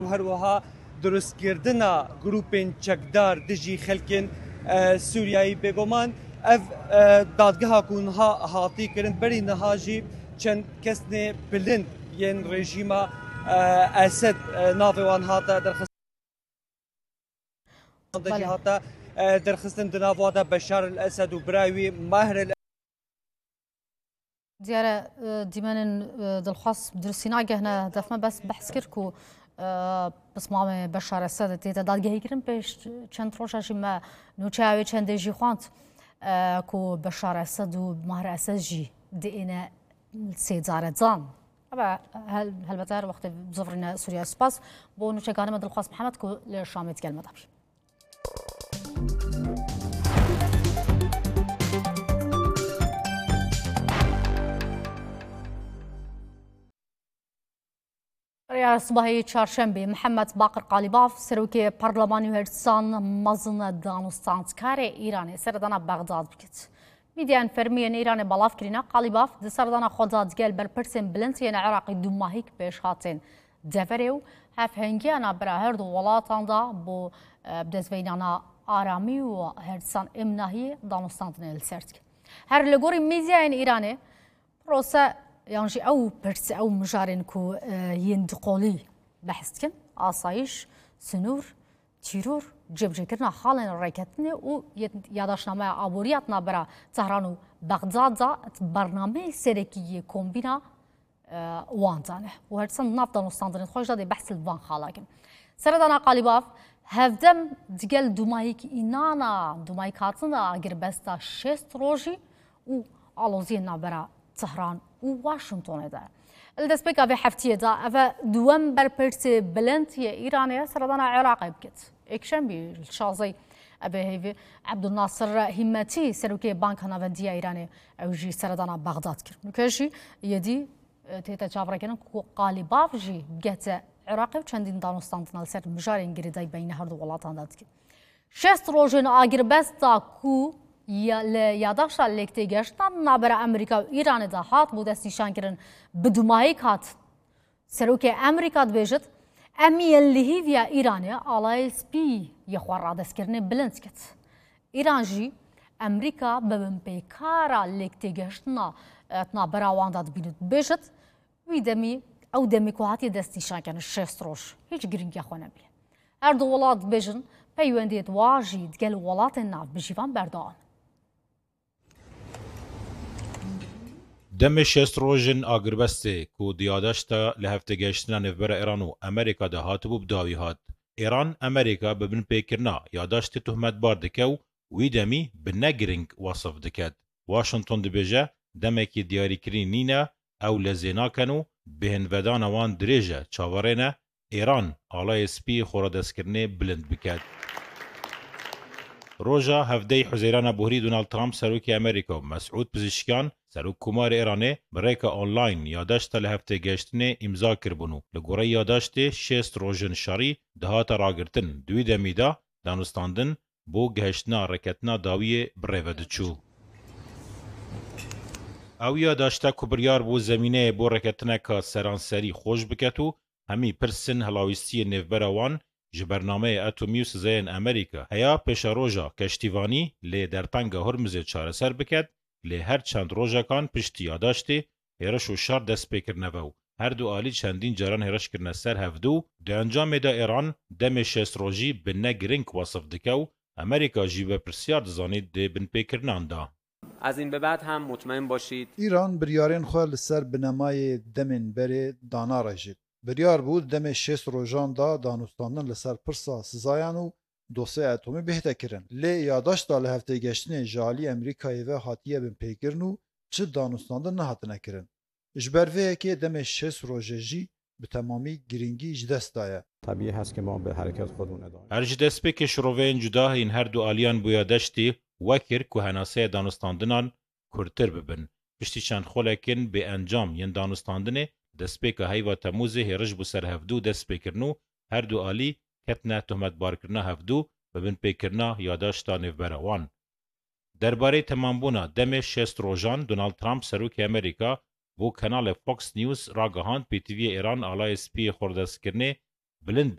هەروەها دروستکردنا گروپên çekdar dijî xelkên Sûriyayê bêguman ev dadgeha ku niha hatî kirin berî niha jî çend kesnê bilind yên rejîma Esed navê wan hate derxistin di nav wada Beşar el Esed û birayê wî Maher el دیارە دیمەنن دڵخواست درستی ناگەهنە دەفمە بەس بەحس کرد و بسمامێ بەشار ئەسەد تێتە دادگەهیکردن پێش چەند ڕۆژەشی مە نوچاوێ چەندێژی خواند و بەشار ئەسەد و ماهر ئەسەدژی دێنە سێجارە جان هەلبەتە هەر وەختێ بزەڕینە سووریا سوپاس بۆ نوچەکانمە دڵخواست محەممەد و لێ شامێت گەلمەدەبی صباحی چهارشنبه محمد باقر قالیباف سروکی پارلمانی هرسان مزن دانستانکار ایران سردانا بغداد بکت. میدیان فرمیان ایران بالاف کرینا قالیباف د سردانا خودادگل بر پرسن بلنتین عراقی دو ماهیک پیش هاتن دفریو هف هنگیانا برا هر دو ولاتان دا بو بدزوینانا آرامی و هرسان امناهی دانستاندن السرد. هر لگوری میدیان ایرانی پروسه يعني أو برس أو مجارين كو يندقولي بحثكن آسايش سنور تيرور جبجكرنا حالنا الركتنا و ياداشنا مع عبورياتنا برا طهران و بغداد برنامج سركي كومبينا وانتانه وهرسن نفضل نستندن خوش دادي بحث الوان خالاكن سردانا قالباف هفدم دقل دومايك إنانا دومايك هاتنا أجر بستا شست روجي و علوزينا برا طهران و واشنطن ده. الدسبكة في حفتية ده أفا دوام بربرت بلنتي إيرانية سردانا عراقي بكت. إكشن بالشازي أبي هيفي عبد الناصر همتي سروكي بانك هنافندية إيرانية أوجي سردانا بغداد كر. نكشي يدي تيتا جابرا كنا قالي بافجي بكت عراقي وشندين دانستانتنا لسر مجارين جريداي بين هردو ولاتان دادك. شست روجين آجر بستا كو یاداشتا لکتی گشتن نابر امریکا و ایران دا هات بوده نشان کردن بدومایی هات سروک امریکا دبیجت امیل لهیویا ایرانی آلایس بی یخوار را دست کردن بلند کت ایران جی امریکا ببن پیکارا لکتی گشتن نابر آوان داد بیند بیجت ویدمی او دمی که هاتی دست نشان کردن شست روش هیچ گرینگی خواه نبیه هر دو ولاد بیجن پیوندید واجید گل ولات ناف بجیوان بردان دم شست روژن آگربسته کو دیادشتا لهفته گشتنا نفبر ایران و امریکا ده هاتبو بداوی هات. ایران امریکا ببن پیکرنا یادشت تهمت بار دکو وی دمی بنگرنگ وصف دکد. واشنطن دبیجه دمکی دیاری کری نینا او لزینا کنو بهن ودان وان دریجه چاورینه ایران آلای سپی خوردست کرنه بلند بکد. روجا هفده حزیران بوهری دونالد ترامپ سروکی امریکا و مسعود پزشکیان سروک کمار ایرانه بریک آنلاین یادشت لهفته گشتنه امضا کربونو لگوره یادشت شست روژن شاری دهات راگرتن دوی دمیدا دانستاندن بو گهشتنا رکتنا داوی بریودچو. او یادشتا کبریار بو زمینه بو رکتنا که سرانسری خوش بکتو همی پرسن هلاویستی نفبروان جبرنامه اتمیو سزین امریکا هیا پیش روژا کشتیوانی لی در تنگ هرمز چاره سر بکد لی هر چند روژا کان پشتی یاداشتی هرش و شار دست بکر نوو هر دو آلی چندین جران هرش کرنه سر هفدو ده انجام دا ایران دم شست روژی بنه گرنگ وصف دکو امریکا جیبه پرسیار دزانید ده بن پیکرنان دا. از این به بعد هم مطمئن باشید ایران بریارین خواه لسر بنمای دمین بری دانا رجید. بریار بود دم شست روژان دا دانستاندن لسر پرسا سزایان و دوسه اتمی بهته کرن. لی یاداشت دا لهفته گشتن جالی امریکایی و حاتیه بین پیکرن و چه دانستاندن نهاتنه کرن. اجبروه که دم شست روژه به تمامی گرینگی جدست دایه. طبیعی هست که ما به حرکت خودمون ادامه هر جدست به که شروعین جدا این هر دو آلیان بویادشتی وکر که هناسه دانستاندنان کرتر ببن. پشتی چند خولکن به انجام ین دانستاندنه دست به که هیوا تموزه هرش بو سر هفدو دست بکرنو هر دو آلی کتنه تهمت بار کرنا هفدو ببن پیکرنا یاداشتا نفبروان. درباره تمام بونا دم شست روژان دونالد ترامپ سروک امریکا بو کانال فوکس نیوز راگهاند پی تی وی ایران آلای سپی خوردست کرنه بلند